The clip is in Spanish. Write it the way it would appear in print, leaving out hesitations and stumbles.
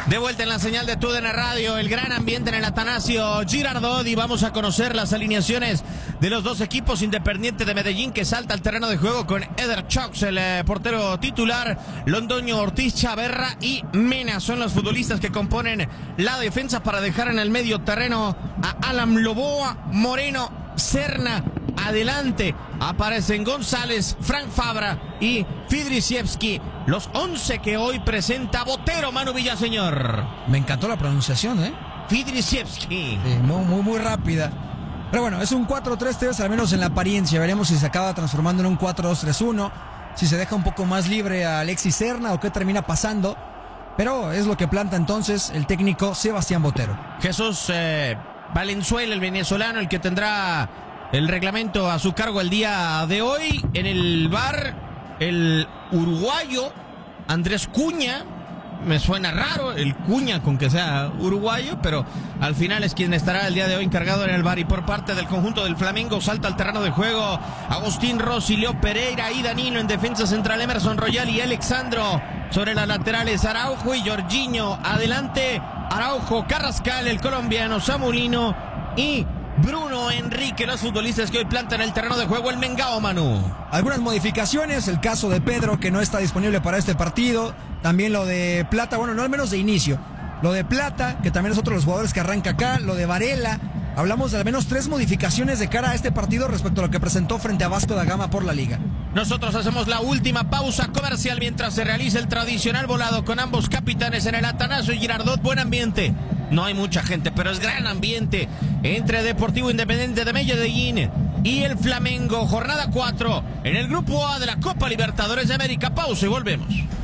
De vuelta en la señal de TUDN Radio, el gran ambiente en el Atanasio Girardot, y vamos a conocer las alineaciones de los dos equipos. Independiente de Medellín, que salta al terreno de juego con Eder Chox, el portero titular. Londoño, Ortiz, Chaverra y Mena son los futbolistas que componen la defensa para dejar en el medio terreno a Alan Loboa, Moreno, Serna. Adelante aparecen González, Frank Fabra y Fidrisiewski, los 11 que hoy presenta Botero. Manu Villaseñor. Me encantó la pronunciación, Fidrisiewski. Sí, muy rápida. Pero bueno, es un 4-3-3, al menos en la apariencia. Veremos si se acaba transformando en un 4-2-3-1, si se deja un poco más libre a Alexis Serna o qué termina pasando. Pero es lo que planta entonces el técnico Sebastián Botero. Jesús Valenzuela, el venezolano, el que tendrá el reglamento a su cargo el día de hoy. En el VAR, el uruguayo Andrés Cuña. Me suena raro el Cuña con que sea uruguayo, pero al final es quien estará el día de hoy encargado en el VAR. Y por parte del conjunto del Flamengo salta al terreno de juego Agustín Rossi, Leo Pereira y Danilo. En defensa central Emerson Royal y Alexandro. Sobre las laterales Araujo y Jorginho. Adelante Araujo, Carrascal, el colombiano, Samulino y Bruno Enrique, los futbolistas que hoy plantan el terreno de juego el Mengao, Manu. Algunas modificaciones, el caso de Pedro, que no está disponible para este partido. También lo de Plata, bueno, no al menos de inicio. Lo de Plata, que también es otro de los jugadores que arranca acá. Lo de Varela. Hablamos de al menos 3 modificaciones de cara a este partido respecto a lo que presentó frente a Vasco da Gama por la Liga. Nosotros hacemos la última pausa comercial mientras se realiza el tradicional volado con ambos capitanes en el Atanasio Girardot. Buen ambiente. No hay mucha gente, pero es gran ambiente entre Deportivo Independiente de Medellín y el Flamengo. Jornada 4 en el Grupo A de la Copa Libertadores de América. Pausa y volvemos.